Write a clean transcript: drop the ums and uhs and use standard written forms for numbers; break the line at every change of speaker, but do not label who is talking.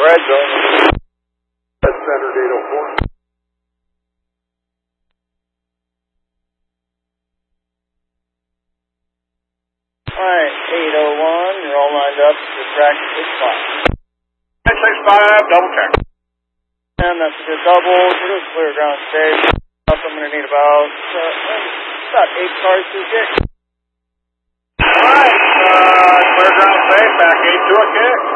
red zone.
That's Saturday 804.
Alright, 801, you're all lined up to track 65.
665, double check.
And that's a good double. Just clear ground stage. I'm going to need about 8 cars to get.
Alright, clear ground safe, back 8 to a kick.